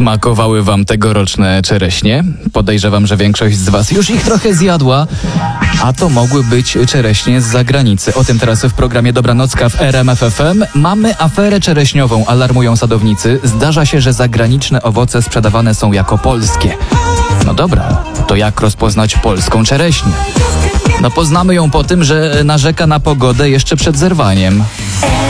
Smakowały wam tegoroczne czereśnie? Podejrzewam, że większość z was już ich trochę zjadła, a to mogły być czereśnie z zagranicy. O tym teraz w programie Dobranocka w RMF FM. Mamy aferę czereśniową, alarmują sadownicy. Zdarza się, że zagraniczne owoce sprzedawane są jako polskie. No dobra, to jak rozpoznać polską czereśnię? No poznamy ją po tym, że narzeka na pogodę jeszcze przed zerwaniem.